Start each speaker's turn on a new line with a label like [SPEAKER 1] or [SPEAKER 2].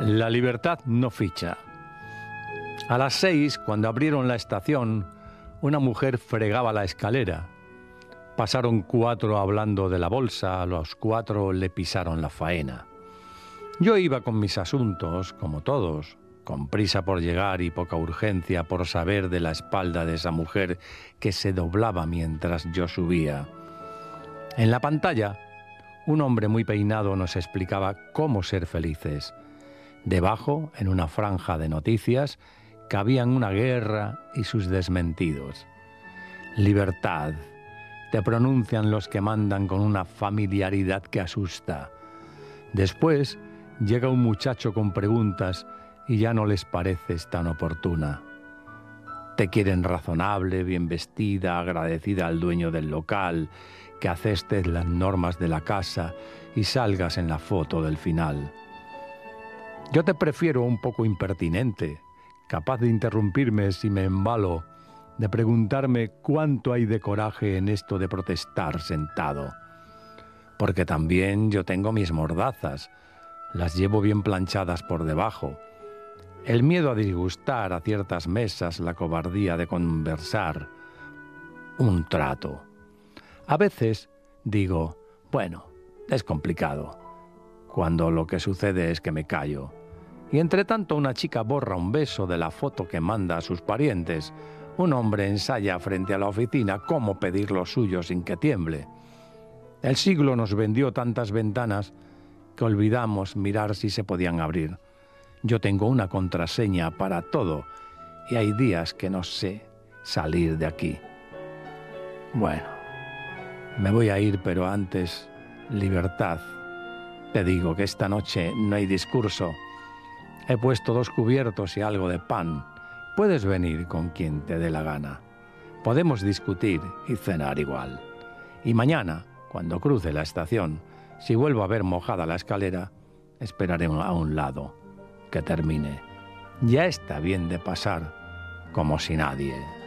[SPEAKER 1] La libertad no ficha. A las 6, cuando abrieron la estación, una mujer fregaba la escalera. Pasaron 4 hablando de la bolsa, a los 4 le pisaron la faena. Yo iba con mis asuntos, como todos, con prisa por llegar y poca urgencia por saber de la espalda de esa mujer que se doblaba mientras yo subía. En la pantalla, un hombre muy peinado nos explicaba cómo ser felices. Debajo, en una franja de noticias, cabían una guerra y sus desmentidos. Libertad, te pronuncian los que mandan con una familiaridad que asusta. Después llega un muchacho con preguntas y ya no les pareces tan oportuna. Te quieren razonable, bien vestida, agradecida al dueño del local, que aceptes las normas de la casa y salgas en la foto del final. Yo te prefiero un poco impertinente, capaz de interrumpirme si me embalo, de preguntarme cuánto hay de coraje en esto de protestar sentado. Porque también yo tengo mis mordazas, las llevo bien planchadas por debajo. El miedo a disgustar a ciertas mesas, la cobardía de conversar, un trato. A veces digo, bueno, es complicado, cuando lo que sucede es que me callo. Y entre tanto una chica borra un beso de la foto que manda a sus parientes. Un hombre ensaya frente a la oficina cómo pedir lo suyo sin que tiemble. El siglo nos vendió tantas ventanas que olvidamos mirar si se podían abrir. Yo tengo una contraseña para todo y hay días que no sé salir de aquí. Bueno, me voy a ir, pero antes, libertad. Te digo que esta noche no hay discurso. He puesto 2 cubiertos y algo de pan. Puedes venir con quien te dé la gana. Podemos discutir y cenar igual. Y mañana, cuando cruce la estación, si vuelvo a ver mojada la escalera, esperaré a un lado que termine. Ya está bien de pasar como si nadie.